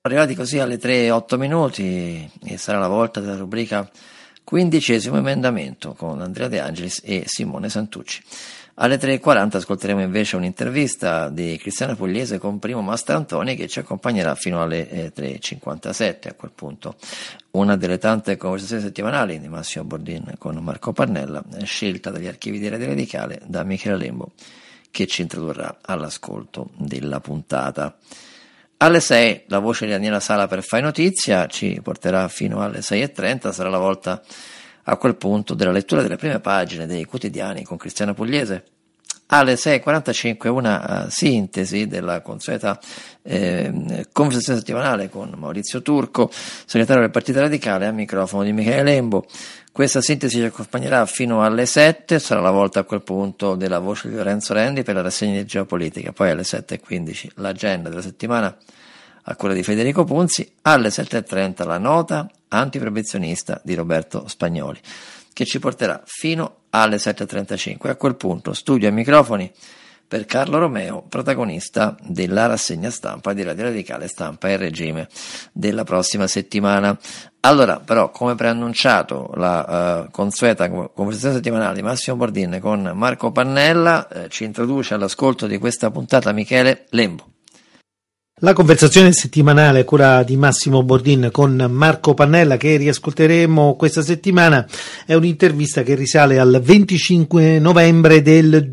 Arrivati così alle 3:08 e sarà la volta della rubrica 15° emendamento con Andrea De Angelis e Simone Santucci. Alle 3:40 ascolteremo invece un'intervista di Cristiana Pugliese con Primo Mastrantoni, che ci accompagnerà fino alle 3:57. A quel punto una delle tante conversazioni settimanali di Massimo Bordin con Marco Pannella, scelta dagli archivi di Radio Radicale da Michele Lembo, che ci introdurrà all'ascolto della puntata. Alle 6 la voce di Daniela Sala per Fai Notizia ci porterà fino alle 6:30, sarà la volta a quel punto della lettura delle prime pagine dei quotidiani con Cristiana Pugliese. Alle 6:45 una sintesi della consueta conversazione settimanale con Maurizio Turco, segretario del Partito Radicale, a microfono di Michele Lembo. Questa sintesi ci accompagnerà fino alle 7, sarà la volta a quel punto della voce di Lorenzo Rendi per la rassegna di geopolitica, poi alle 7:15 l'agenda della settimana a quella di Federico Punzi, alle 7:30 la nota antiproibizionista di Roberto Spagnoli, che ci porterà fino alle 7:35. A quel punto studio e microfoni per Carlo Romeo, protagonista della rassegna stampa di Radio Radicale Stampa e Regime della prossima settimana. Allora, però, come preannunciato, la consueta conversazione settimanale di Massimo Bordin con Marco Pannella ci introduce all'ascolto di questa puntata Michele Lembo. La conversazione settimanale a cura di Massimo Bordin con Marco Pannella, che riascolteremo questa settimana, è un'intervista che risale al 25 novembre del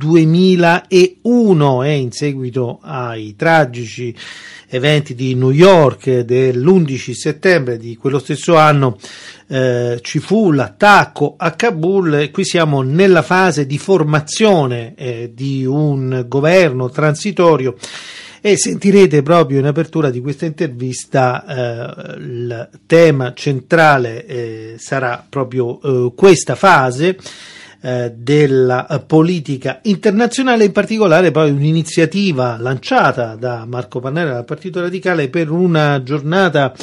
2001 e in seguito ai tragici eventi di New York dell'11 settembre di quello stesso anno ci fu l'attacco a Kabul, e qui siamo nella fase di formazione di un governo transitorio. E sentirete proprio in apertura di questa intervista il tema centrale sarà proprio questa fase della politica internazionale, in particolare poi un'iniziativa lanciata da Marco Pannella dal Partito Radicale per una giornata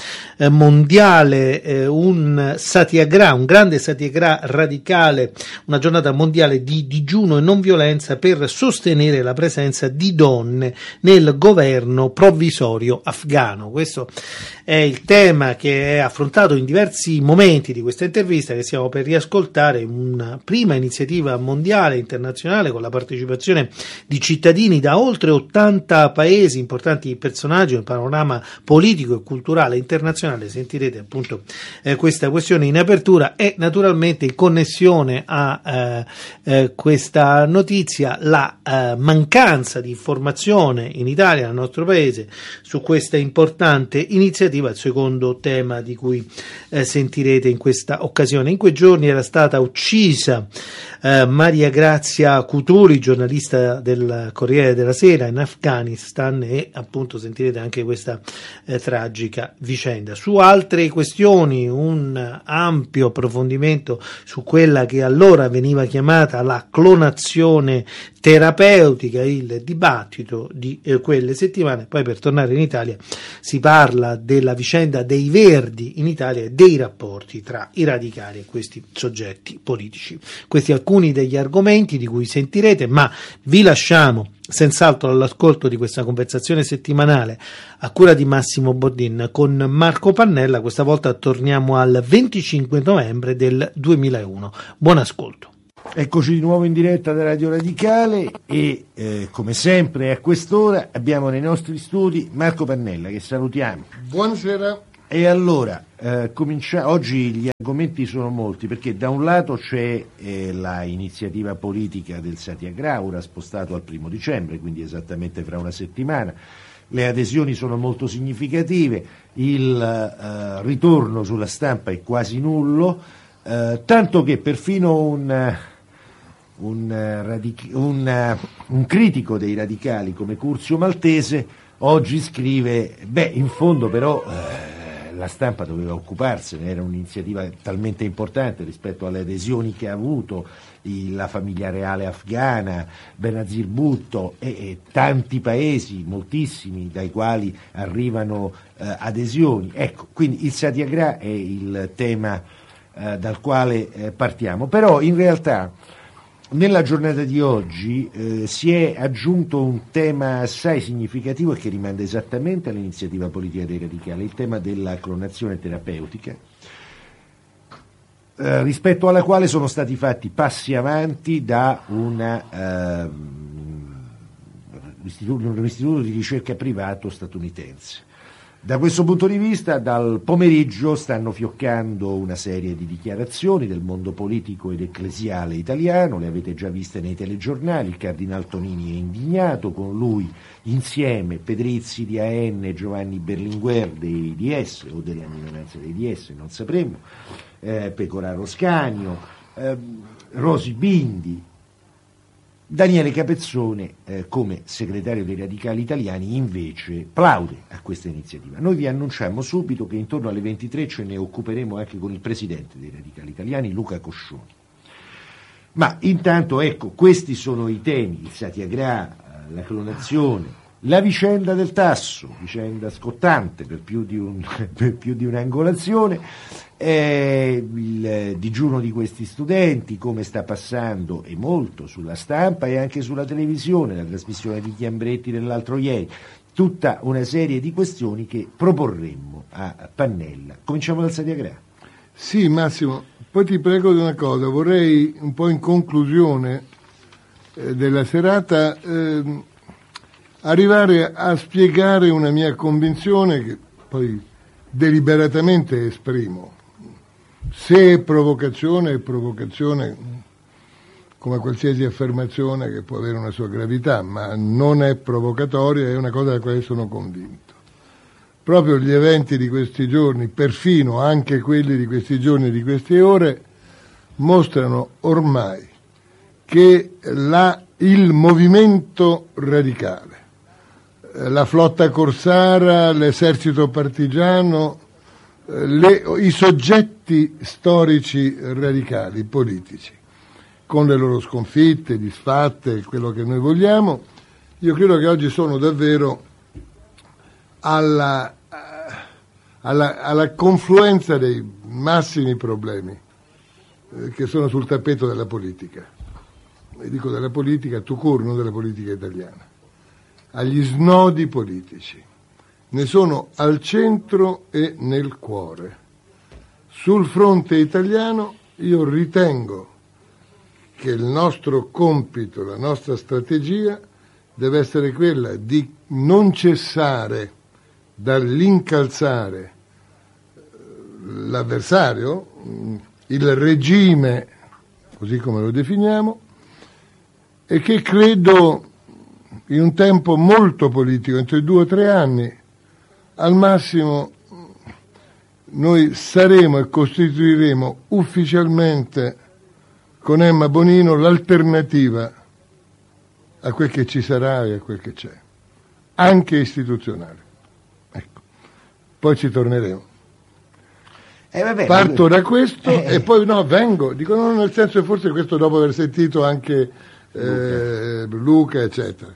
mondiale, un satyagraha, un grande satyagraha radicale, una giornata mondiale di digiuno e non violenza per sostenere la presenza di donne nel governo provvisorio afghano. Questo è il tema che è affrontato in diversi momenti di questa intervista, che stiamo per riascoltare. Una prima iniziativa mondiale, internazionale, con la partecipazione di cittadini da oltre 80 paesi, importanti personaggi nel panorama politico e culturale internazionale. Sentirete appunto questa questione in apertura, e naturalmente in connessione a questa notizia la mancanza di informazione in Italia, nel nostro paese, su questa importante iniziativa, il secondo tema di cui sentirete in questa occasione. In quei giorni era stata uccisa Maria Grazia Cutuli, giornalista del Corriere della Sera in Afghanistan, e appunto sentirete anche questa tragica vicenda. Su altre questioni un ampio approfondimento su quella che allora veniva chiamata la clonazione terapeutica, il dibattito di quelle settimane. Poi, per tornare in Italia, si parla della vicenda dei Verdi in Italia e dei rapporti tra i radicali e questi soggetti politici. Questi alcuni degli argomenti di cui sentirete, ma vi lasciamo senz'altro all'ascolto di questa conversazione settimanale a cura di Massimo Bordin con Marco Pannella. Questa volta torniamo al 25 novembre del 2001. Buon ascolto. Eccoci di nuovo in diretta da Radio Radicale e come sempre a quest'ora abbiamo nei nostri studi Marco Pannella, che salutiamo. Buonasera. E allora, oggi gli argomenti sono molti, perché da un lato c'è la iniziativa politica del Satyagraha, ora spostato al 1 dicembre, quindi esattamente fra una settimana. Le adesioni sono molto significative, il ritorno sulla stampa è quasi nullo, tanto che perfino un critico dei radicali come Curzio Maltese oggi scrive: in fondo però la stampa doveva occuparsene, era un'iniziativa talmente importante rispetto alle adesioni che ha avuto la famiglia reale afghana, Benazir Bhutto e tanti paesi, moltissimi, dai quali arrivano adesioni. Ecco, quindi il Satyagraha è il tema dal quale partiamo, però in realtà nella giornata di oggi si è aggiunto un tema assai significativo e che rimanda esattamente all'iniziativa politica dei radicali, il tema della clonazione terapeutica, rispetto alla quale sono stati fatti passi avanti da un istituto di ricerca privato statunitense. Da questo punto di vista, dal pomeriggio stanno fioccando una serie di dichiarazioni del mondo politico ed ecclesiale italiano, le avete già viste nei telegiornali. Il Cardinal Tonini è indignato, con lui insieme Pedrizzi di AN e Giovanni Berlinguer dei DS, o delle minoranze dei DS, non sapremo, Pecoraro Scanio, Rosi Bindi, Daniele Capezzone come segretario dei Radicali Italiani invece plaude a questa iniziativa. Noi vi annunciamo subito che intorno alle 23 ce ne occuperemo anche con il presidente dei Radicali Italiani, Luca Coscioni. Ma intanto, ecco, questi sono i temi: il Satyagraha, la clonazione, la vicenda del tasso, vicenda scottante per più di un'angolazione, il digiuno di questi studenti, come sta passando, e molto sulla stampa e anche sulla televisione, la trasmissione di Chiambretti dell'altro ieri, tutta una serie di questioni che proporremmo a Pannella. Cominciamo dal Satyagraha. Sì, Massimo, poi ti prego di una cosa, vorrei un po' in conclusione della serata arrivare a spiegare una mia convinzione che poi deliberatamente esprimo. Se è provocazione come qualsiasi affermazione che può avere una sua gravità, ma non è provocatoria, è una cosa della quale sono convinto. Proprio gli eventi di questi giorni, perfino anche quelli di questi giorni e di queste ore, mostrano ormai che il movimento radicale, la flotta corsara, l'esercito partigiano, i soggetti storici radicali, politici, con le loro sconfitte, disfatte, quello che noi vogliamo, io credo che oggi sono davvero alla confluenza dei massimi problemi che sono sul tappeto della politica. E dico della politica tout court, non della politica italiana. Agli snodi politici. Ne sono al centro e nel cuore. Sul fronte italiano io ritengo che il nostro compito, la nostra strategia deve essere quella di non cessare dall'incalzare l'avversario, il regime, così come lo definiamo, e che credo in un tempo molto politico, entro i 2 o 3 anni, al massimo noi saremo e costituiremo ufficialmente con Emma Bonino l'alternativa a quel che ci sarà e a quel che c'è, anche istituzionale. Ecco. Poi ci torneremo. Parto da questo e poi dico no, nel senso che forse questo dopo aver sentito anche Luca, eccetera.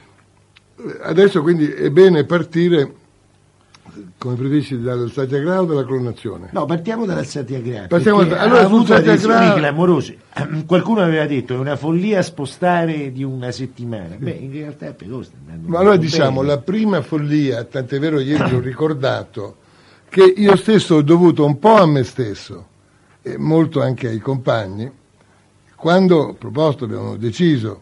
Adesso quindi è bene partire, come previsti, dal Satyagraha o dalla clonazione? No, partiamo dal Satyagraha. Allora, ha avuto adesioni clamorose. Qualcuno aveva detto è una follia spostare di una settimana. Beh, in realtà però sta andando. Ma allora diciamo, la prima follia, tant'è vero ieri l'ho ricordato, che io stesso ho dovuto un po' a me stesso e molto anche ai compagni, quando abbiamo deciso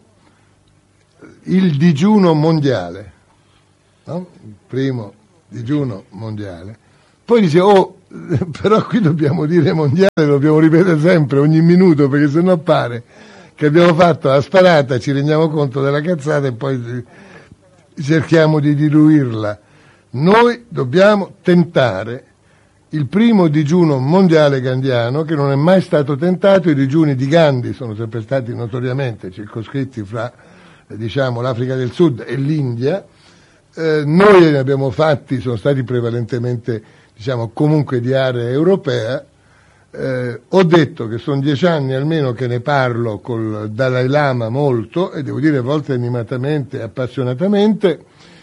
il digiuno mondiale, no? Il primo digiuno mondiale, poi dice però qui dobbiamo dire mondiale, lo dobbiamo ripetere sempre ogni minuto, perché sennò pare che abbiamo fatto la sparata, ci rendiamo conto della cazzata e poi cerchiamo di diluirla. Noi dobbiamo tentare il primo digiuno mondiale gandhiano, che non è mai stato tentato. I digiuni di Gandhi sono sempre stati notoriamente circoscritti fra l'Africa del Sud e l'India. Noi ne abbiamo fatti, sono stati prevalentemente comunque di area europea. Ho detto che sono 10 anni almeno che ne parlo col Dalai Lama molto, e devo dire a volte animatamente e appassionatamente,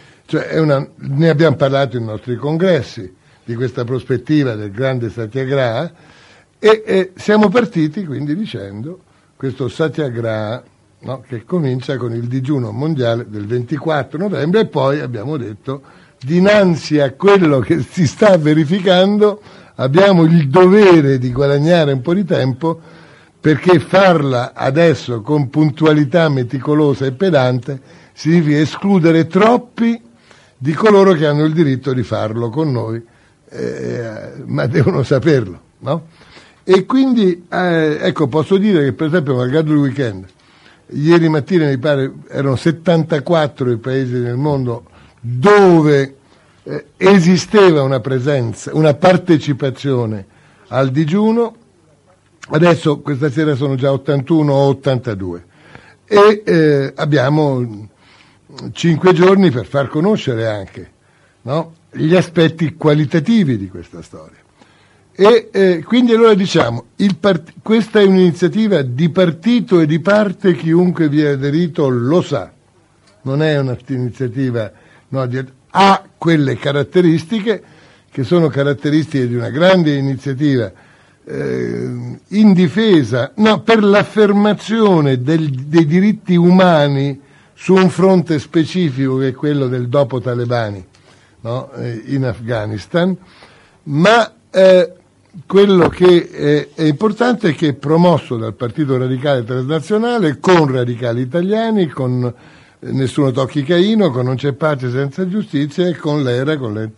ne abbiamo parlato in nostri congressi di questa prospettiva del grande Satyagraha, e siamo partiti quindi dicendo questo Satyagraha, no, che comincia con il digiuno mondiale del 24 novembre e poi abbiamo detto, dinanzi a quello che si sta verificando, abbiamo il dovere di guadagnare un po' di tempo, perché farla adesso con puntualità meticolosa e pedante significa escludere troppi di coloro che hanno il diritto di farlo con noi, ma devono saperlo, no? E quindi, ecco, posso dire che per esempio, malgrado il weekend, ieri mattina mi pare erano 74 i paesi nel mondo dove esisteva una presenza, una partecipazione al digiuno. Adesso questa sera sono già 81 o 82 e abbiamo 5 giorni per far conoscere anche, no, gli aspetti qualitativi di questa storia. E quindi allora diciamo, questa è un'iniziativa di partito e di parte, chiunque vi è aderito lo sa, non è un'iniziativa, no, ha quelle caratteristiche che sono caratteristiche di una grande iniziativa in difesa, no, per l'affermazione dei diritti umani su un fronte specifico che è quello del dopo talebani, no, in Afghanistan, ma quello che è importante è che è promosso dal Partito Radicale Transnazionale, con radicali italiani, con Nessuno Tocchi Caino, con Non c'è pace senza giustizia e con l'ERA,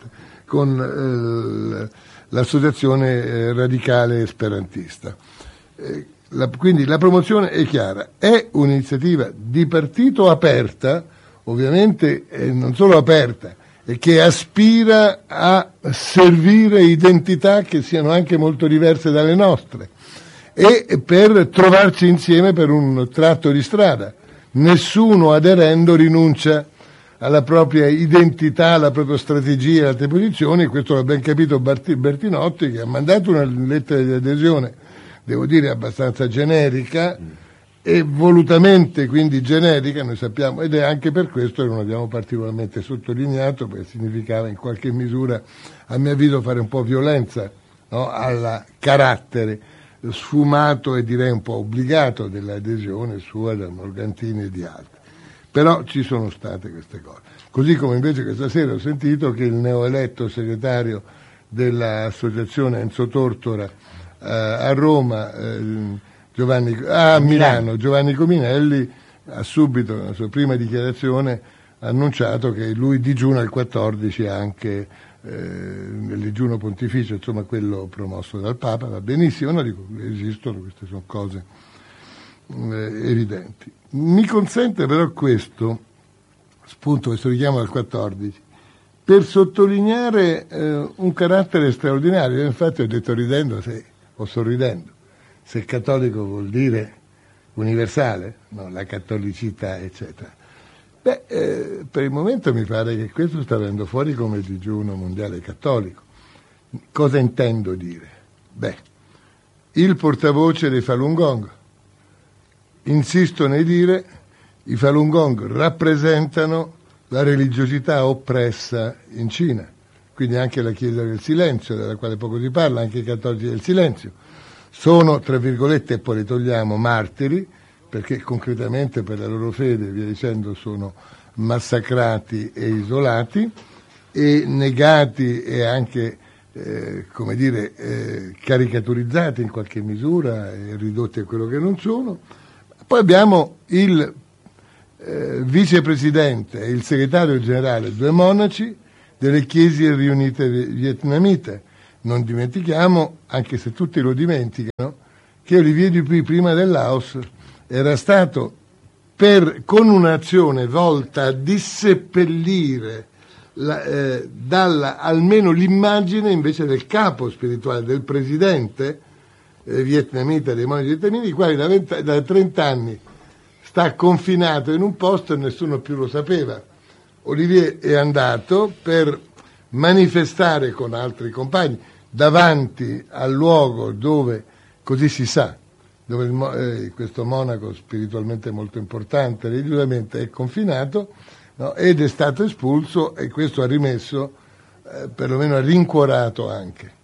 con l'associazione radicale esperantista. Quindi la promozione è chiara, è un'iniziativa di partito aperta, ovviamente non solo aperta, e che aspira a servire identità che siano anche molto diverse dalle nostre, e per trovarci insieme per un tratto di strada. Nessuno aderendo rinuncia alla propria identità, alla propria strategia, alle altre posizioni, e questo l'ha ben capito Bertinotti, che ha mandato una lettera di adesione, devo dire abbastanza generica, e volutamente quindi generica, noi sappiamo, ed è anche per questo che non abbiamo particolarmente sottolineato, perché significava in qualche misura, a mio avviso, fare un po' violenza, no, al carattere sfumato e direi un po' obbligato dell'adesione sua da Morgantini e di altri. Però ci sono state queste cose. Così come invece questa sera ho sentito che il neoeletto segretario dell'associazione Enzo Tortora a Roma, Milano, Giovanni Cominelli, ha subito, nella sua prima dichiarazione, annunciato che lui digiuna il 14 anche nel digiuno pontificio, insomma quello promosso dal Papa. Va benissimo, no, dico, esistono, queste sono cose evidenti. Mi consente però questo spunto, questo richiamo al 14, per sottolineare un carattere straordinario. Io infatti ho detto ridendo o sorridendo, se cattolico vuol dire universale, no, la cattolicità eccetera. Per il momento mi pare che questo sta venendo fuori come digiuno mondiale cattolico. Cosa intendo dire? Il portavoce dei Falun Gong insisto nel dire i Falun Gong rappresentano la religiosità oppressa in Cina, quindi anche la Chiesa del Silenzio, della quale poco si parla, anche i cattolici del Silenzio, sono, tra virgolette, e poi li togliamo, martiri, perché concretamente per la loro fede, via dicendo, sono massacrati e isolati e negati e anche caricaturizzati in qualche misura e ridotti a quello che non sono. Poi abbiamo il vicepresidente e il segretario generale, due monaci delle chiese riunite vietnamite. Non dimentichiamo, anche se tutti lo dimenticano, che Olivier Dupuy prima del Laos era stato con un'azione volta a disseppellire almeno l'immagine invece del capo spirituale, del presidente vietnamita, dei monaci vietnamiti, il quale da 30 anni sta confinato in un posto e nessuno più lo sapeva. Olivier è andato per manifestare con altri compagni davanti al luogo dove, così si sa, dove questo monaco spiritualmente molto importante, religiosamente, è confinato, no? Ed è stato espulso, e questo ha rimesso, perlomeno ha rincuorato anche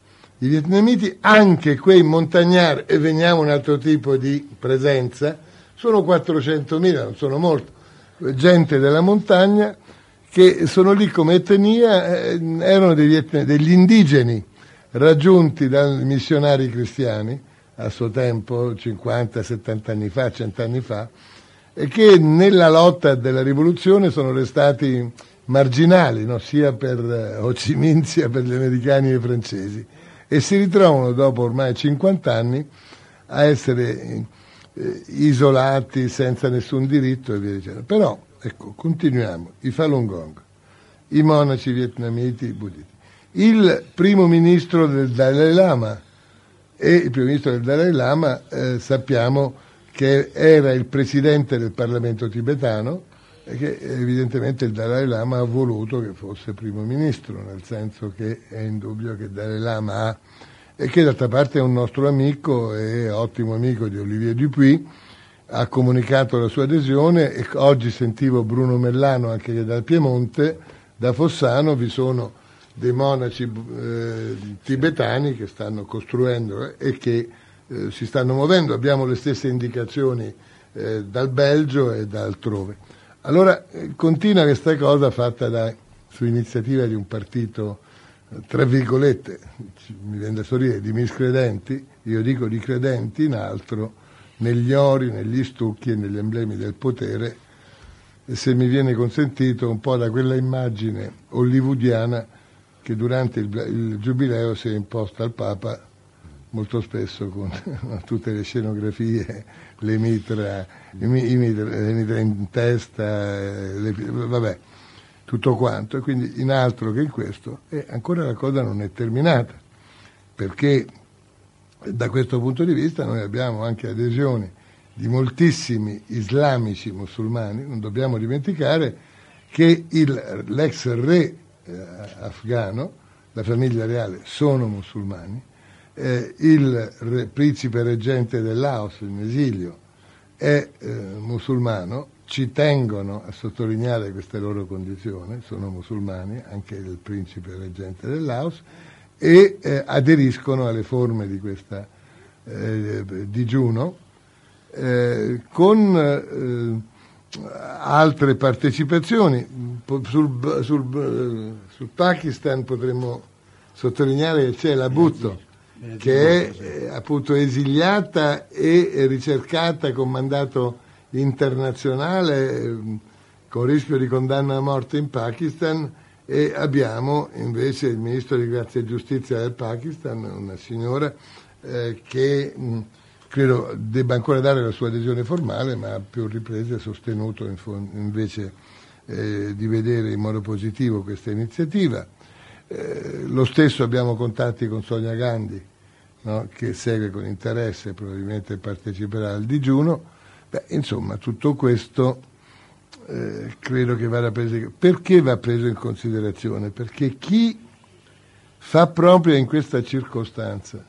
i vietnamiti, anche quei montagnari, e veniamo a un altro tipo di presenza, sono 400.000, non sono molto, gente della montagna che sono lì come etnia, erano degli indigeni raggiunti dai missionari cristiani a suo tempo, 50, 70 anni fa, 100 anni fa, e che nella lotta della rivoluzione sono restati marginali, no? Sia per Ho Chi Minh sia per gli americani e i francesi, e si ritrovano dopo ormai 50 anni a essere isolati senza nessun diritto e via dicendo. Però, ecco, continuiamo, i Falun Gong, i monaci vietnamiti, i buddhisti, il primo ministro del Dalai Lama, e il primo ministro del Dalai Lama sappiamo che era il presidente del Parlamento tibetano e che evidentemente il Dalai Lama ha voluto che fosse primo ministro, nel senso che è indubbio che il Dalai Lama ha, e che d'altra parte è un nostro amico e ottimo amico di Olivier Dupuy, ha comunicato la sua adesione, e oggi sentivo Bruno Mellano anche dal Piemonte, da Fossano, vi sono dei monaci tibetani che stanno costruendo e che si stanno muovendo, abbiamo le stesse indicazioni dal Belgio e da altrove. Allora continua questa cosa fatta su iniziativa di un partito, tra virgolette, mi viene da sorridere, di miscredenti, io dico di credenti in altro, negli ori, negli stucchi e negli emblemi del potere, e se mi viene consentito un po' da quella immagine hollywoodiana che durante il giubileo si è imposta al Papa, molto spesso con tutte le scenografie, le mitra in testa, vabbè, tutto quanto, e quindi in altro che in questo, e ancora la cosa non è terminata, perché da questo punto di vista noi abbiamo anche adesioni di moltissimi islamici musulmani, non dobbiamo dimenticare che l'ex re afghano, la famiglia reale, sono musulmani, il principe reggente del Laos in esilio è musulmano, ci tengono a sottolineare questa loro condizione, sono musulmani, anche il principe reggente del Laos, e aderiscono alle forme di questa digiuno, con altre partecipazioni. Sul Pakistan potremmo sottolineare che c'è la Bhutto, che è appunto esiliata e ricercata con mandato internazionale con rischio di condanna a morte in Pakistan, e abbiamo invece il ministro di Grazia e Giustizia del Pakistan, una signora che credo debba ancora dare la sua adesione formale, ma a più riprese ha sostenuto invece di vedere in modo positivo questa iniziativa. Lo stesso abbiamo contatti con Sonia Gandhi, no? Che segue con interesse e probabilmente parteciperà al digiuno. Insomma, tutto questo credo che vada preso. Perché va preso in considerazione? Perché chi fa propria in questa circostanza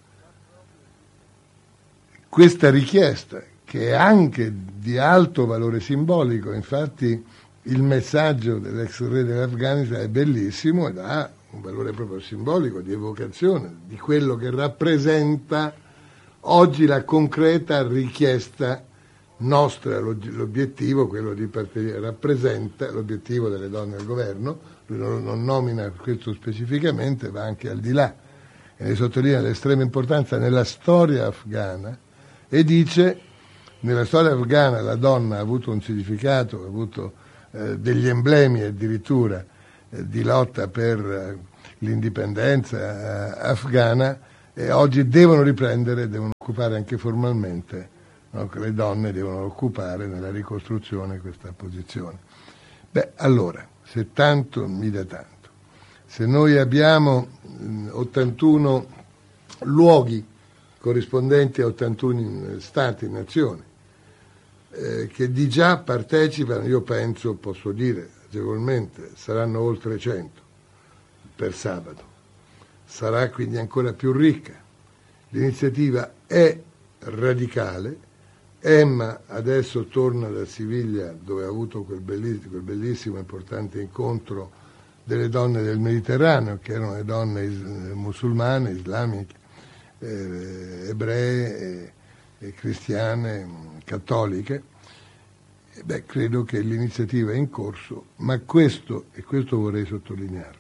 questa richiesta, che è anche di alto valore simbolico, infatti il messaggio dell'ex re dell'Afghanistan è bellissimo ed ha un valore proprio simbolico, di evocazione, di quello che rappresenta oggi la concreta richiesta nostra, l'obiettivo, quello di rappresenta l'obiettivo delle donne al governo, lui non nomina questo specificamente, va anche al di là, e ne sottolinea l'estrema importanza nella storia afghana, e dice: nella storia afghana la donna ha avuto un significato, ha avuto degli emblemi addirittura di lotta per l'indipendenza afghana, e oggi devono riprendere, devono occupare anche formalmente, no? Le donne devono occupare nella ricostruzione questa posizione. Allora, se tanto mi dà tanto, se noi abbiamo 81 luoghi corrispondenti a 81 stati, nazioni, che di già partecipano, io penso, posso dire agevolmente, saranno oltre 100 per sabato, sarà quindi ancora più ricca. L'iniziativa è radicale. Emma adesso torna da Siviglia, dove ha avuto quel bellissimo e importante incontro delle donne del Mediterraneo, che erano le donne musulmane, islamiche, ebree, cristiane, cattoliche. Credo che l'iniziativa è in corso, ma questo vorrei sottolinearlo.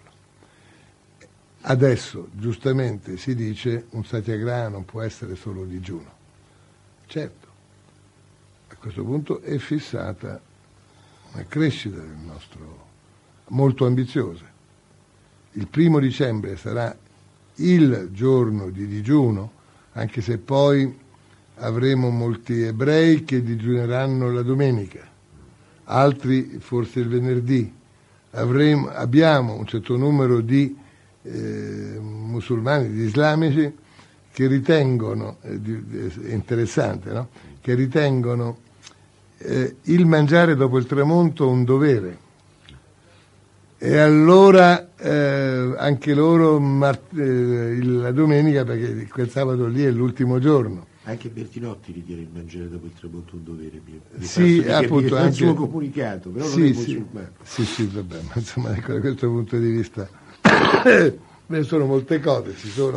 Adesso, giustamente, si dice un satyagraha non può essere solo digiuno. Certo, a questo punto è fissata una crescita del nostro, molto ambiziosa. Il 1° dicembre sarà il giorno di digiuno, anche se poi avremo molti ebrei che digiuneranno la domenica, altri forse il venerdì. Abbiamo un certo numero di musulmani, di islamici, che ritengono, è interessante, no? Che ritengono il mangiare dopo il tramonto un dovere, e allora anche loro la domenica, perché quel sabato lì è l'ultimo giorno. Anche Bertinotti ritiene il mangiare dopo il tramonto un dovere. Sì, appunto, anche il suo anche comunicato, però sì, non è sì, musulmano. sì, vabbè, ma insomma, ecco, da questo punto di vista ne sono molte cose,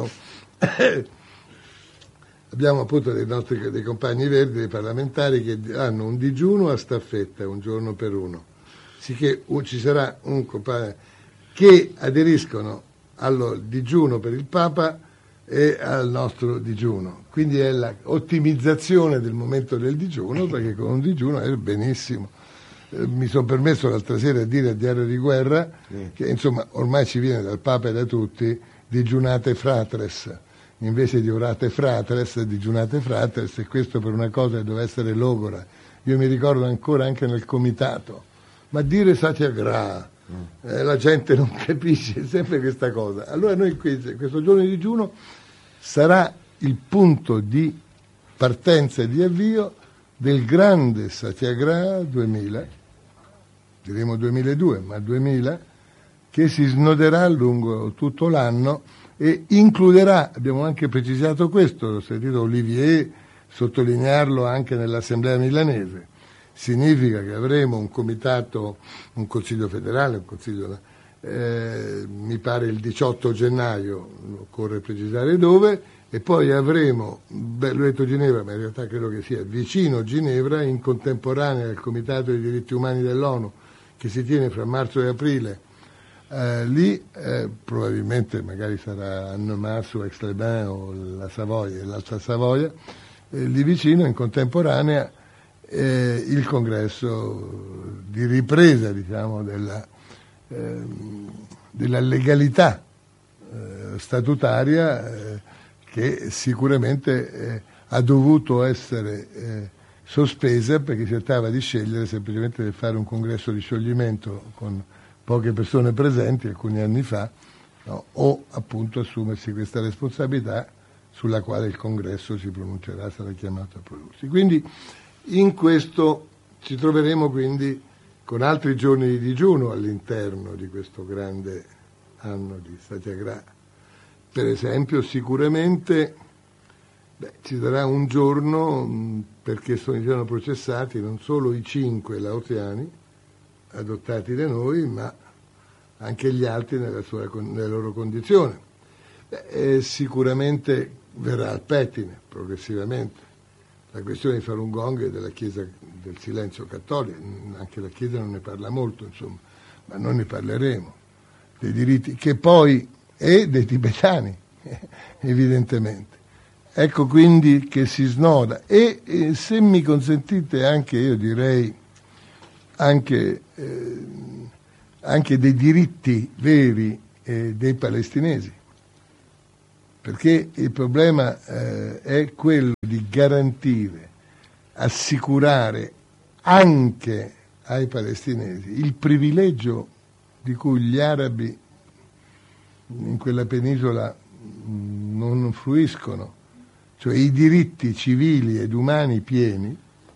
abbiamo appunto dei compagni verdi, dei parlamentari che hanno un digiuno a staffetta, un giorno per uno, sicché ci sarà un compagno che aderiscono al digiuno per il Papa e al nostro digiuno, quindi è la ottimizzazione del momento del digiuno, perché con un digiuno è benissimo. Mi sono permesso l'altra sera a dire a Diario di Guerra che insomma ormai ci viene dal Papa e da tutti: digiunate fratres, invece di orate fratres, digiunate fratres, e questo per una cosa che deve essere logora. Io mi ricordo ancora anche nel comitato, ma dire satyagraha, la gente non capisce sempre questa cosa. Allora noi questo giorno di digiuno sarà il punto di partenza e di avvio del grande satyagraha 2000, diremo 2002, ma 2000, che si snoderà lungo tutto l'anno e includerà, abbiamo anche precisato questo, l'ho sentito Olivier sottolinearlo anche nell'Assemblea milanese, significa che avremo un comitato, un consiglio federale, mi pare il 18 gennaio, occorre precisare dove, e poi avremo, l'ho detto Ginevra, ma in realtà credo che sia vicino Ginevra, in contemporanea al Comitato dei diritti umani dell'ONU, che si tiene fra marzo e aprile, lì probabilmente magari sarà Annemasse o Aix-les-Bains o la Savoia, l'Alta Savoia, lì vicino in contemporanea il congresso di ripresa, diciamo, della legalità statutaria, che sicuramente ha dovuto essere sospesa, perché si trattava di scegliere semplicemente di fare un congresso di scioglimento con poche persone presenti alcuni anni fa, no? O appunto assumersi questa responsabilità sulla quale il congresso si pronuncerà, sarà chiamato a prodursi. Quindi in questo ci troveremo quindi con altri giorni di digiuno all'interno di questo grande anno di Satyagraha. Per esempio sicuramente ci sarà un giorno perché sono processati non solo i 5 laoziani adottati da noi, ma anche gli altri nella loro condizione. Sicuramente verrà al pettine progressivamente la questione di Falun Gong e della Chiesa del silenzio cattolico, anche la Chiesa non ne parla molto, insomma, ma noi ne parleremo, dei diritti che poi è dei tibetani, evidentemente. Ecco quindi che si snoda e se mi consentite anche, io direi, anche dei diritti veri dei palestinesi, perché il problema è quello di garantire, assicurare anche ai palestinesi il privilegio di cui gli arabi in quella penisola non fruiscono, cioè i diritti civili ed umani pieni.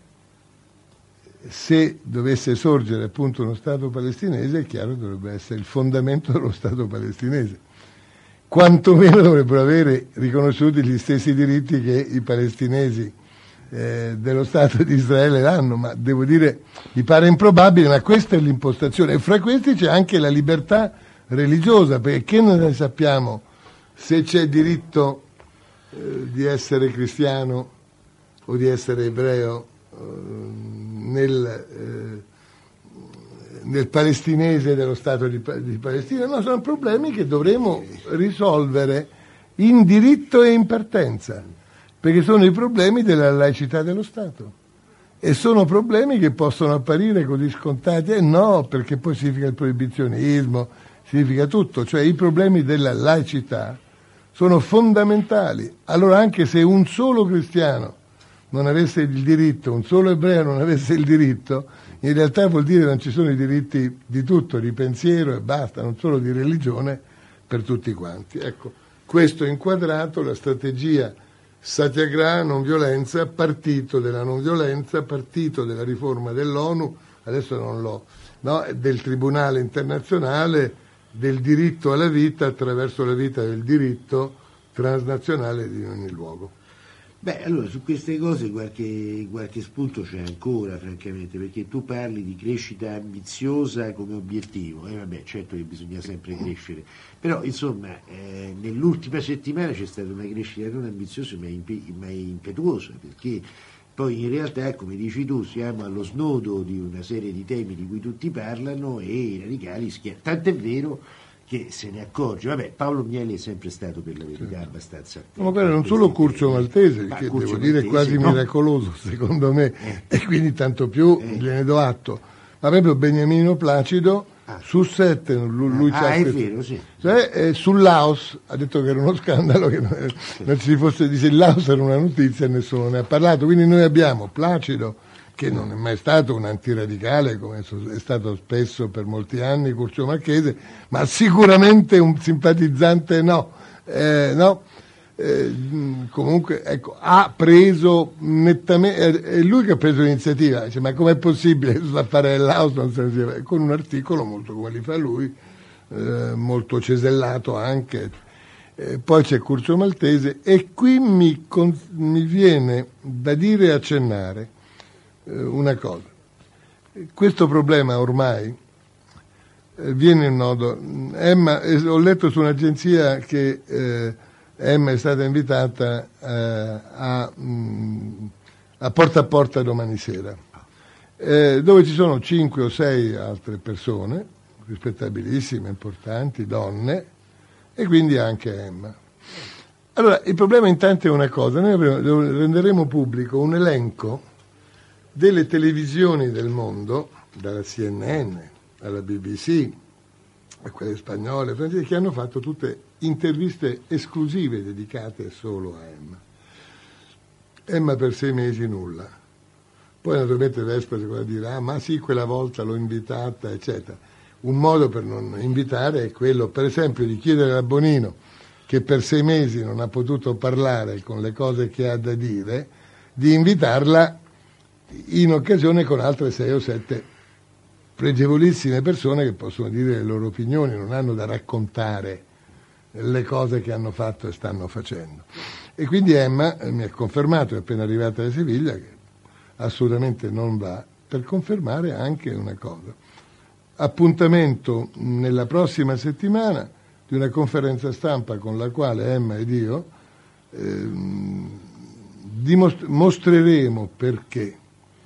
Se dovesse sorgere appunto uno Stato palestinese, è chiaro che dovrebbe essere il fondamento dello Stato palestinese. Quantomeno dovrebbero avere riconosciuti gli stessi diritti che i palestinesi dello Stato di Israele hanno, ma devo dire, mi pare improbabile, ma questa è l'impostazione. E fra questi c'è anche la libertà religiosa, perché noi ne sappiamo se c'è diritto di essere cristiano o di essere ebreo nel palestinese dello Stato di Palestina. No, sono problemi che dovremo risolvere in diritto e in partenza, perché sono i problemi della laicità dello Stato e sono problemi che possono apparire così scontati, e no, perché poi significa il proibizionismo, significa tutto, cioè i problemi della laicità sono fondamentali. Allora, anche se un solo cristiano non avesse il diritto, un solo ebreo non avesse il diritto, in realtà vuol dire che non ci sono i diritti di tutto, di pensiero e basta, non solo di religione, per tutti quanti. Ecco, questo inquadrato, la strategia Satyagraha, non violenza, partito della non violenza, partito della riforma dell'ONU, adesso non l'ho, no, del Tribunale internazionale, del diritto alla vita attraverso la vita del diritto transnazionale di ogni luogo. Beh, allora su queste cose qualche spunto c'è ancora, francamente, perché tu parli di crescita ambiziosa come obiettivo, vabbè, certo che bisogna sempre crescere, però insomma nell'ultima settimana c'è stata una crescita non ambiziosa ma impetuosa, perché poi in realtà, come dici tu, siamo allo snodo di una serie di temi di cui tutti parlano e i radicali tant'è vero che se ne accorge. Vabbè, Paolo Mieli è sempre stato, per la verità, abbastanza attento. Ma guarda, non solo Curcio Maltese, che devo dire quasi miracoloso secondo me, e quindi tanto più gliene do atto, ma proprio Beniamino Placido su 7 lui c'ha è vero, sì. Cioè, sul Laos ha detto che era uno scandalo, che non ci fosse, dice il Laos era una notizia e nessuno ne ha parlato, quindi noi abbiamo Placido, che non è mai stato un antiradicale come è stato spesso per molti anni Curcio Marchese, ma sicuramente un simpatizzante no. Comunque, ecco, ha preso nettamente, è lui che ha preso l'iniziativa, dice, ma com'è possibile che sta a fare Laos con un articolo molto come li fa lui, molto cesellato anche. Poi c'è Curcio Maltese, e qui mi viene da dire e accennare una cosa. Questo problema ormai viene in nodo. Emma, ho letto su un'agenzia che Emma è stata invitata a porta domani sera, dove ci sono 5 o 6 altre persone rispettabilissime, importanti, donne, e quindi anche Emma. Allora, il problema intanto è una cosa: noi renderemo pubblico un elenco delle televisioni del mondo, dalla CNN alla BBC, a quelle spagnole, francesi, che hanno fatto tutte interviste esclusive dedicate solo a Emma. Emma per 6 mesi nulla. Poi naturalmente Vespa dirà, ma sì, quella volta l'ho invitata, eccetera. Un modo per non invitare è quello, per esempio, di chiedere a Bonino, che per 6 mesi non ha potuto parlare con le cose che ha da dire, di invitarla in occasione con altre 6 o 7 pregevolissime persone che possono dire le loro opinioni, non hanno da raccontare le cose che hanno fatto e stanno facendo. E quindi Emma mi ha confermato, è appena arrivata da Siviglia, che assolutamente non va, per confermare anche una cosa. Appuntamento nella prossima settimana di una conferenza stampa con la quale Emma ed io mostreremo perché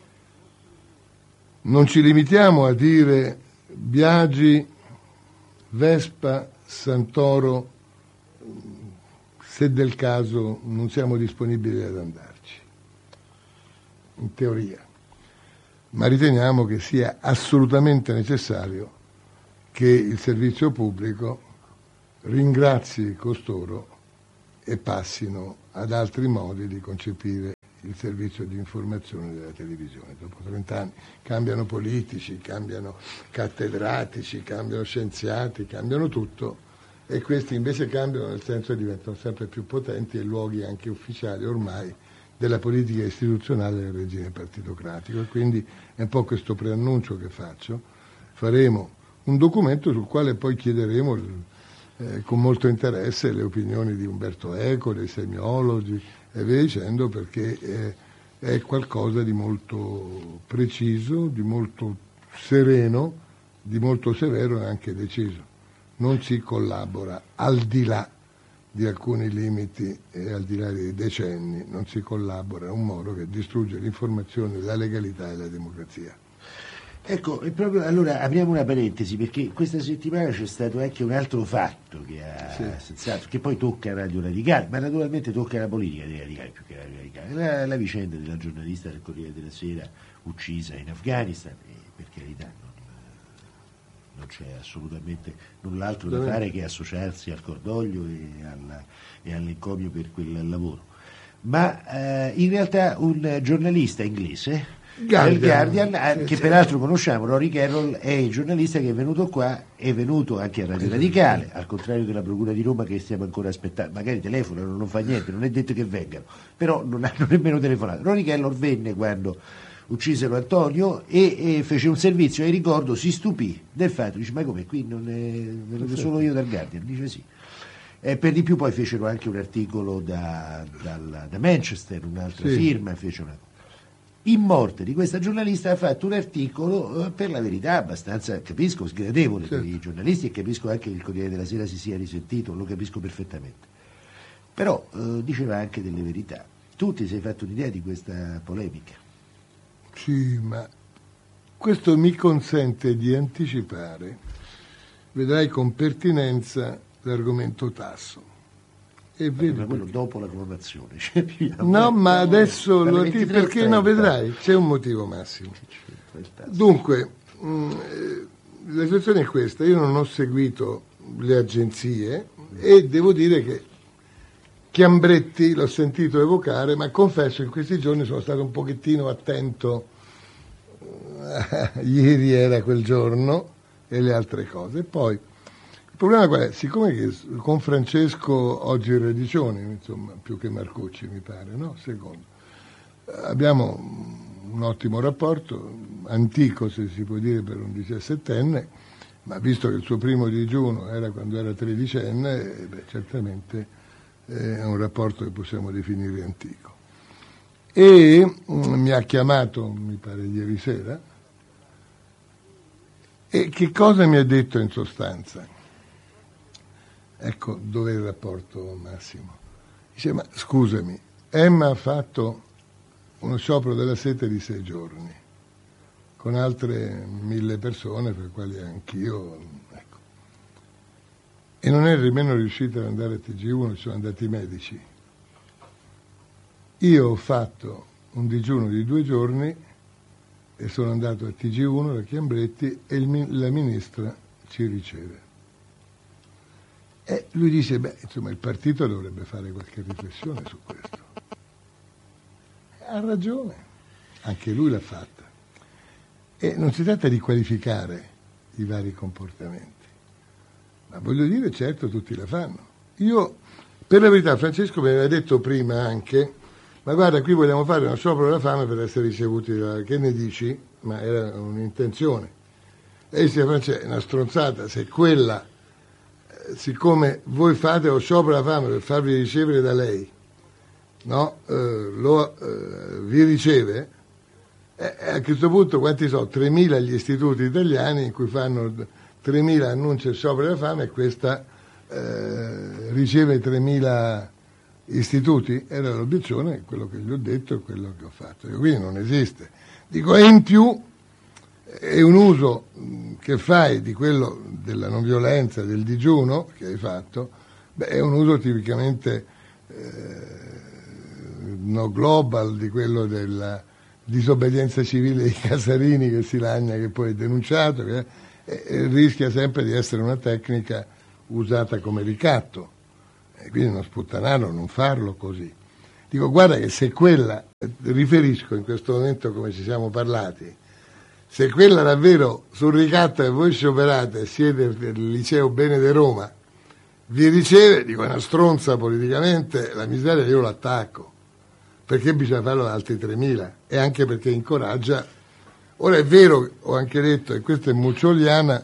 non ci limitiamo a dire Biagi, Vespa, Santoro, se del caso non siamo disponibili ad andarci, in teoria, ma riteniamo che sia assolutamente necessario che il servizio pubblico ringrazi costoro e passino ad altri modi di concepire il servizio di informazione della televisione. Dopo 30 anni cambiano politici, cambiano cattedratici, cambiano scienziati, cambiano tutto, e questi invece cambiano nel senso che diventano sempre più potenti e luoghi anche ufficiali ormai della politica istituzionale del regime partitocratico. E quindi è un po' questo preannuncio che faccio. Faremo un documento sul quale poi chiederemo con molto interesse le opinioni di Umberto Eco, dei semiologi e via dicendo, perché è qualcosa di molto preciso, di molto sereno, di molto severo e anche deciso. non si collabora, al di là di alcuni limiti e al di là dei decenni, non si collabora in un modo che distrugge l'informazione, la legalità e la democrazia. Ecco, e proprio allora apriamo una parentesi, perché questa settimana c'è stato anche un altro fatto che ha senz'altro, che poi tocca Radio Radicale, ma naturalmente tocca la politica dei radicali più che Radio Radicale, la vicenda della giornalista del Corriere della Sera uccisa in Afghanistan, e per carità non c'è assolutamente null'altro da fare che associarsi al cordoglio e all'encomio per quel lavoro. Ma in realtà un giornalista inglese, il Guardian, che peraltro conosciamo, Rory Carroll, è il giornalista che è venuto qua, è venuto anche a Radio Radicale, al contrario della Procura di Roma che stiamo ancora aspettando, magari telefonano, non fa niente, non è detto che vengano, però non hanno nemmeno telefonato. Rory Carroll venne quando uccisero Antonio e fece un servizio e ricordo, si stupì del fatto, dice: ma come, qui non è venuto solo io dal Guardian? Dice sì. Per di più poi fecero anche un articolo da Manchester, un'altra firma, fece una... In morte di questa giornalista ha fatto un articolo, per la verità abbastanza, capisco, sgradevole per i giornalisti, e capisco anche che il Corriere della Sera si sia risentito, lo capisco perfettamente, però diceva anche delle verità. Tu ti sei fatto un'idea di questa polemica? Sì, ma questo mi consente di anticipare, vedrai con pertinenza, l'argomento Tasso. E ma quello dopo la coronazione. No, ma adesso lo dico perché no, vedrai, c'è un motivo, Massimo. Dunque, la situazione è questa: io non ho seguito le agenzie e devo dire che Chiambretti l'ho sentito evocare, ma confesso che in questi giorni sono stato un pochettino attento. Ieri era quel giorno e le altre cose. Poi il problema qual è? Siccome che con Francesco oggi Redicioni, insomma, più che Marcucci mi pare, no? Secondo, abbiamo un ottimo rapporto, antico se si può dire per un 17enne, ma visto che il suo primo digiuno era quando era 13enne, certamente è un rapporto che possiamo definire antico. E mi ha chiamato, mi pare ieri sera, e che cosa mi ha detto in sostanza? Ecco dove è il rapporto, Massimo. Dice: ma scusami, Emma ha fatto uno sciopero della sete di 6 giorni, con altre 1000 persone, per le quali anch'io, ecco. E non è nemmeno riuscita ad andare a TG1, ci sono andati i medici. Io ho fatto un digiuno di 2 giorni e sono andato a TG1 da Chiambretti e la ministra ci riceve. E lui dice: beh, insomma, il partito dovrebbe fare qualche riflessione su questo. Ha ragione, anche lui l'ha fatta. E non si tratta di qualificare i vari comportamenti, ma voglio dire, certo, tutti la fanno. Io, per la verità, Francesco mi aveva detto prima anche: ma guarda, qui vogliamo fare uno sciopero della fame per essere ricevuti che ne dici? Ma era un'intenzione. E dice: Francesco, è una stronzata, se quella, siccome voi fate lo sciopero della fame per farvi ricevere da lei, no? Vi riceve, a questo punto quanti sono? 3.000 gli istituti italiani in cui fanno 3.000 annunci di sciopero della fame, e questa riceve 3.000 istituti? Era l'obiezione, quello che gli ho detto e quello che ho fatto. Quindi non esiste. Dico, e in più è un uso che fai di quello della non violenza, del digiuno che hai fatto, è un uso tipicamente no global di quello della disobbedienza civile dei Casarini, che si lagna, che poi è denunciato, e rischia sempre di essere una tecnica usata come ricatto, e quindi non sputtanarlo, non farlo così. Dico, guarda che se quella, riferisco in questo momento come ci siamo parlati, se quella davvero sul ricatto che voi scioperate siete per il liceo Bene di Roma, vi riceve, dico, è una stronza politicamente, la miseria io l'attacco, perché bisogna farlo da altri 3.000, e anche perché incoraggia. Ora è vero, ho anche detto, e questa è muccioliana,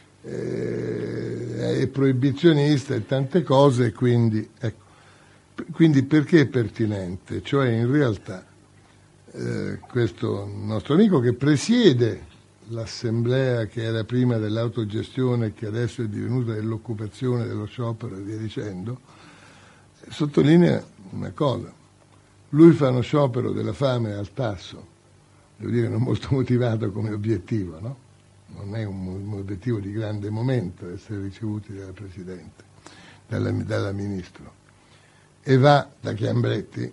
è proibizionista e tante cose, quindi, ecco. Quindi perché è pertinente? Cioè, in realtà questo nostro amico che presiede l'assemblea che era prima dell'autogestione, che adesso è divenuta dell'occupazione, dello sciopero e via dicendo, sottolinea una cosa: lui fa uno sciopero della fame al tasso, devo dire non molto motivato come obiettivo, no? Non è un obiettivo di grande momento essere ricevuti dalla Presidente, dalla Ministro, e va da Chiambretti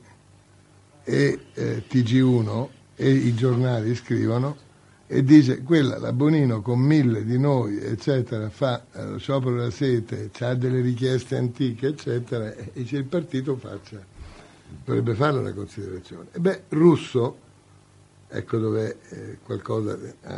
e TG1 e i giornali scrivono e dice: quella, la Bonino, con 1000 di noi eccetera, fa lo sciopero della sete, ha delle richieste antiche eccetera, e dice il partito dovrebbe fare una considerazione. E beh, Russo, ecco dov'è qualcosa,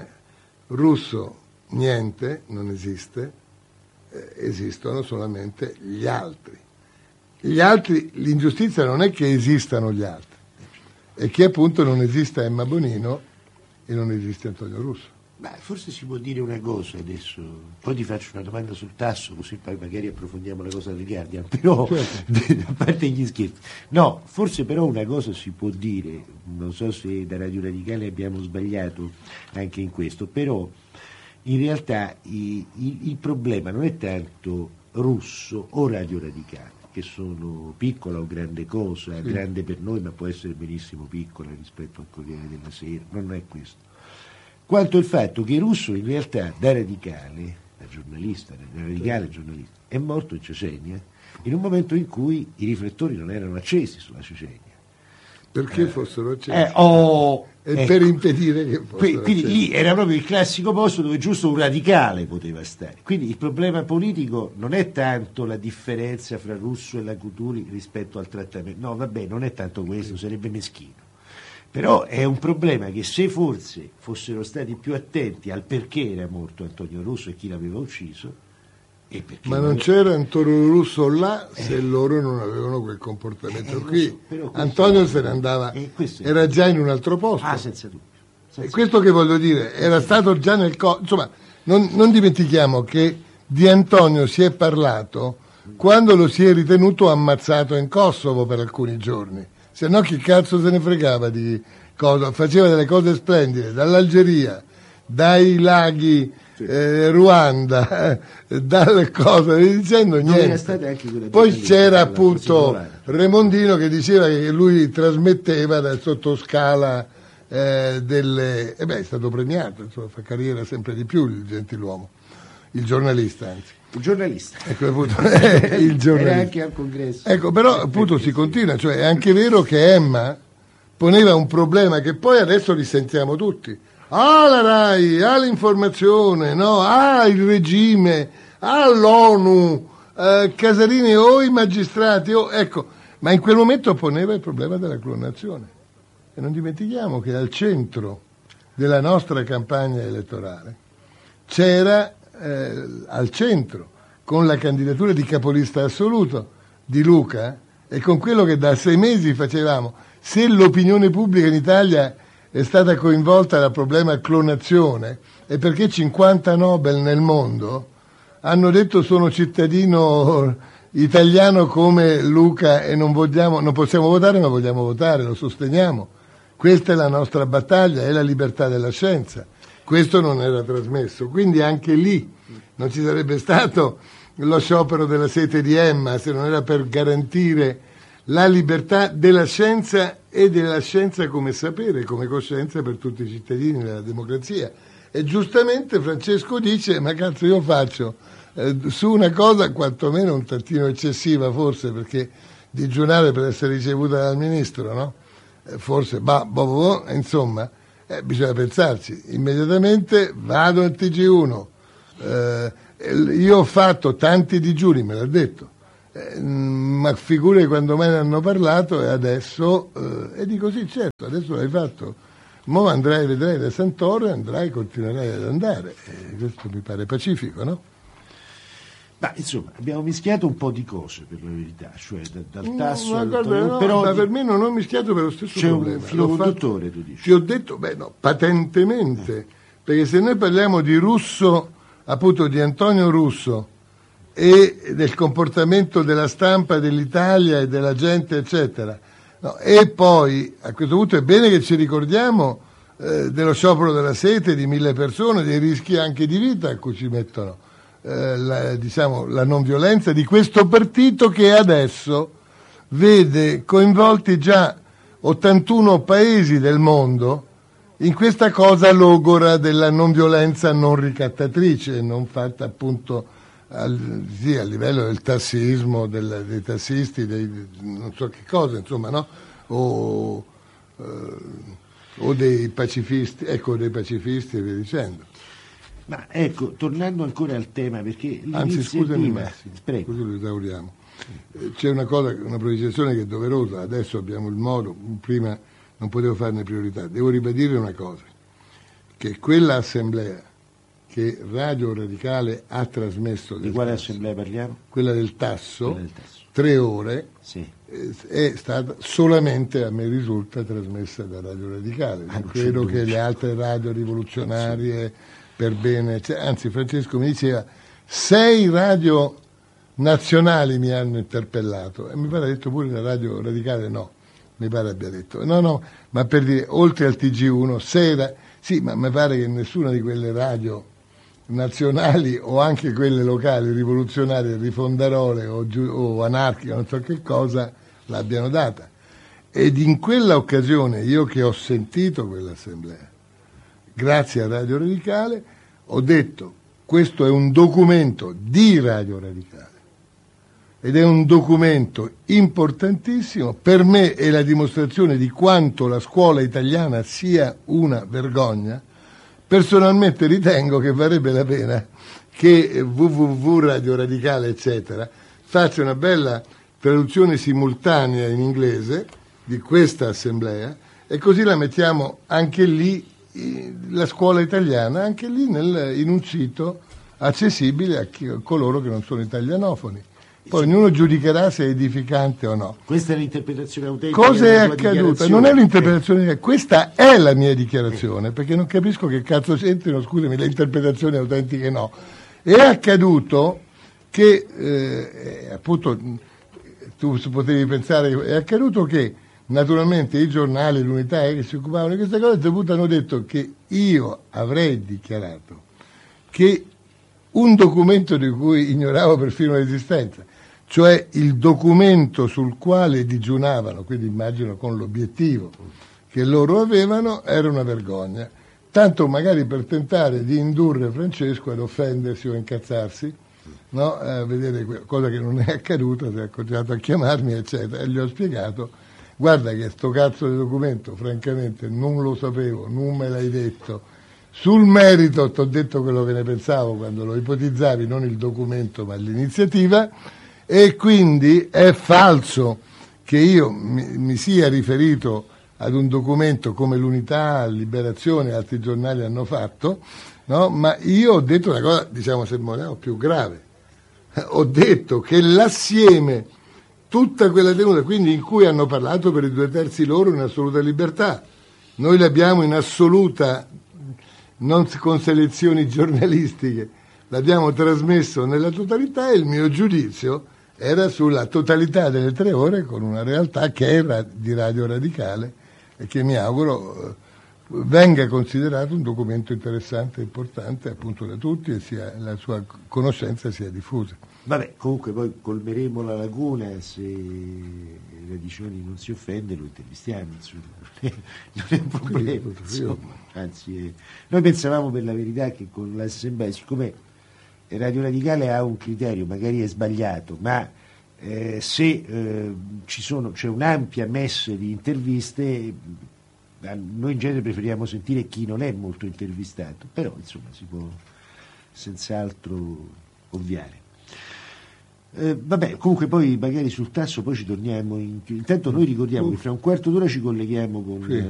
Russo niente, non esiste, esistono solamente gli altri. Gli altri, l'ingiustizia non è che esistano gli altri, è che appunto non esista Emma Bonino e non esiste Antonio Russo. Ma forse si può dire una cosa adesso, poi ti faccio una domanda sul tasso, così poi magari approfondiamo la cosa del Guardian, però certo. A parte gli scherzi, no, forse però una cosa si può dire, non so se da Radio Radicale abbiamo sbagliato anche in questo, però in realtà il problema non è tanto Russo o Radio Radicale, che sono piccola o grande cosa, sì, grande per noi ma può essere benissimo piccola rispetto al Corriere della Sera, non è questo, quanto il fatto che Russo in realtà da radicale, da giornalista, da radicale giornalista, è morto in Cecenia in un momento in cui i riflettori non erano accesi sulla Cecenia. Perché fossero accesi? Ecco. Per impedire che fossero quindi accesi. Lì era proprio il classico posto dove giusto un radicale poteva stare. Quindi il problema politico non è tanto la differenza fra Russo e la Cutuli rispetto al trattamento. No, vabbè, non è tanto questo, sarebbe meschino. Però è un problema che se forse fossero stati più attenti al perché era morto Antonio Russo e chi l'aveva ucciso. Ma non c'era Antonio Russo là se loro non avevano quel comportamento qui. So, Antonio se ne andava, era già in un altro posto. Senza dubbio. E questo che voglio dire, era stato già nel insomma, non dimentichiamo che di Antonio si è parlato quando lo si è ritenuto ammazzato in Kosovo per alcuni giorni. Se no chi cazzo se ne fregava di cosa? Faceva delle cose splendide, dall'Algeria, dai laghi, Ruanda, dalle cose, dicendo niente. Poi c'era appunto Remondino che diceva che lui trasmetteva dal sottoscala delle... è stato premiato, insomma, fa carriera sempre di più il gentiluomo, il giornalista anzi. Il giornalista. Ecco, appunto, il giornalista. Era anche al congresso. Ecco, però appunto si continua, cioè è anche vero che Emma poneva un problema che poi adesso risentiamo tutti. La RAI, l'informazione, no? Il regime, l'ONU, Casarini o i magistrati, ecco, ma in quel momento poneva il problema della clonazione. E non dimentichiamo che al centro della nostra campagna elettorale c'era al centro, con la candidatura di capolista assoluto di Luca e con quello che da 6 mesi facevamo, se l'opinione pubblica in Italia è stata coinvolta dal problema clonazione è perché 50 Nobel nel mondo hanno detto sono cittadino italiano come Luca e non possiamo votare ma vogliamo votare, lo sosteniamo. Questa è la nostra battaglia, è la libertà della scienza. Questo non era trasmesso, quindi anche lì non ci sarebbe stato lo sciopero della sete di Emma se non era per garantire la libertà della scienza e della scienza come sapere, come coscienza per tutti i cittadini della democrazia. E giustamente Francesco dice, ma cazzo io faccio su una cosa quantomeno un tantino eccessiva forse, perché digiunare per essere ricevuta dal ministro, no? Forse, insomma, bisogna pensarci. Immediatamente vado al TG1, io ho fatto tanti digiuni, me l'ha detto, ma figure quando me ne hanno parlato e adesso, e dico sì certo, adesso l'hai fatto, mo andrai, vedrai da Santoro e continuerai ad andare, questo mi pare pacifico, no? Ma insomma abbiamo mischiato un po' di cose per la verità, cioè dal tasso però ma per me non ho mischiato per lo stesso c'è problema. Un filo conduttore, tu dici? Ti ho detto, patentemente, perché se noi parliamo di Russo, appunto di Antonio Russo e del comportamento della stampa dell'Italia e della gente eccetera, no, e poi a questo punto è bene che ci ricordiamo dello sciopero della sete di 1000 persone, dei rischi anche di vita a cui ci mettono la non violenza di questo partito che adesso vede coinvolti già 81 paesi del mondo in questa cosa logora della non violenza non ricattatrice, non fatta appunto a livello del tassismo, dei tassisti, non so che cosa, insomma, no? O dei pacifisti, dei pacifisti e via dicendo. Ma ecco, tornando ancora al tema, perché anzi scusami Massimo, prego. Così lo esauriamo. C'è una precisazione che è doverosa, adesso abbiamo il modo, prima non potevo farne priorità. Devo ribadire una cosa, che quella assemblea che Radio Radicale ha trasmesso... Di quale assemblea parliamo? Quella del Tasso. 3 ore, sì. È stata solamente, a me risulta, trasmessa da Radio Radicale. Non credo che le altre radio rivoluzionarie per bene... anzi, Francesco mi diceva 6 radio nazionali mi hanno interpellato e mi pare ha detto pure la Radio Radicale no, mi pare abbia detto no, ma per dire, oltre al TG1 sì, ma mi pare che nessuna di quelle radio nazionali o anche quelle locali rivoluzionarie, rifondarole o anarchiche, non so che cosa, l'abbiano data. Ed in quella occasione, io che ho sentito quell'assemblea, grazie a Radio Radicale, ho detto: questo è un documento di Radio Radicale ed è un documento importantissimo, per me è la dimostrazione di quanto la scuola italiana sia una vergogna. Personalmente ritengo che varrebbe la pena che www Radio Radicale eccetera faccia una bella traduzione simultanea in inglese di questa assemblea e così la mettiamo anche lì, la scuola italiana, anche lì in un sito accessibile a coloro che non sono italianofoni. Poi ognuno giudicherà se è edificante o no. Questa è l'interpretazione autentica. Cosa è accaduto? Non è l'interpretazione, questa è la mia dichiarazione, perché non capisco che cazzo c'entrino, scusami, le interpretazioni autentiche no. È accaduto che, appunto, tu potevi pensare, è accaduto che naturalmente i giornali, l'Unità che si occupavano di queste cose, dovuto hanno detto che io avrei dichiarato che un documento di cui ignoravo perfino l'esistenza, cioè il documento sul quale digiunavano, quindi immagino con l'obiettivo che loro avevano, era una vergogna, tanto magari per tentare di indurre Francesco ad offendersi o incazzarsi, no? A vedere cosa che non è accaduta, si è continuato a chiamarmi eccetera, e gli ho spiegato: guarda che sto cazzo di documento francamente non lo sapevo, non me l'hai detto, sul merito ti ho detto quello che ne pensavo quando lo ipotizzavi, non il documento ma l'iniziativa, e quindi è falso che io mi sia riferito ad un documento come l'Unità, Liberazione e altri giornali hanno fatto, no? Ma io ho detto una cosa, diciamo, se vogliamo, più grave. Ho detto che l'assieme, tutta quella tenuta, quindi in cui hanno parlato per i 2/3 loro in assoluta libertà, noi l'abbiamo in assoluta, non con selezioni giornalistiche, l'abbiamo trasmesso nella totalità e il mio giudizio era sulla totalità delle 3 ore con una realtà che era di Radio Radicale e che mi auguro venga considerato un documento interessante e importante appunto da tutti e la sua conoscenza sia diffusa. Vabbè, comunque poi colmeremo la laguna, se Radiconi non si offende lo intervistiamo, insomma. Non è un problema, insomma. Anzi, noi pensavamo per la verità che con l'assemblea, siccome Radio Radicale ha un criterio, magari è sbagliato, ma se c'è un'ampia messe di interviste, noi in genere preferiamo sentire chi non è molto intervistato, però insomma si può senz'altro ovviare. Vabbè, comunque poi magari sul Tasso poi ci torniamo intanto noi ricordiamo che fra un quarto d'ora ci colleghiamo con